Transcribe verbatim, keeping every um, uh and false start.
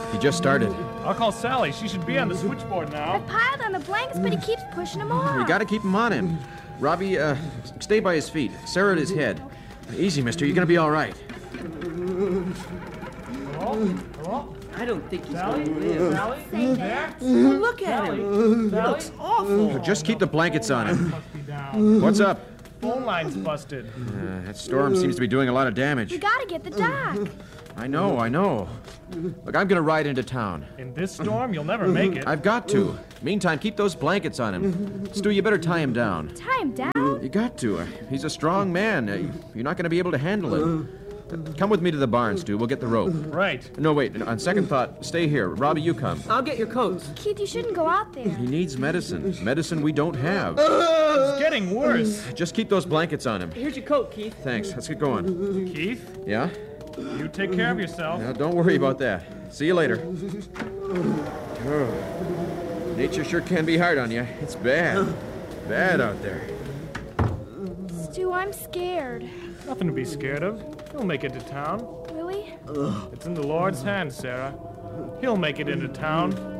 He just started. I'll call Sally. She should be on the switchboard now. I piled on the blankets, but he keeps pushing them off. We gotta keep him on him. Robbie, uh, stay by his feet. Sarah at his head. Easy, mister. You're gonna be all right. Hello? Hello? I don't think he's Sally? going to live. Sally? Say There? Look at Sally? him. He Sally? looks awful. Just keep the blankets on him. Must be down. What's up? Phone line's busted. Uh, that storm seems to be doing a lot of We damage. gotta get the doc. I know, I know. Look, I'm gonna ride into town. In this storm, you'll never make it. I've got to. Meantime, keep those blankets on him. Stu, you better tie him down. Tie him down? You got to. He's a strong man. Uh, You're not gonna be able to handle him. Uh, Come with me to the barn, Stu. We'll get the rope. Right. No, wait. On second thought, stay here. Robbie, you come. I'll get your coats. Keith, you shouldn't go out there. He needs medicine. Medicine we don't have. It's getting worse. Just keep those blankets on him. Here's your coat, Keith. Thanks. Let's get going. Keith, Yeah? you take care of yourself. Now, don't worry about that. See you later. Oh. Nature sure can be hard on you. It's bad. Bad out there. Stu, I'm scared. Nothing to be scared of. He'll make it to town. Really? It's in the Lord's hands, Sarah. He'll make it into town.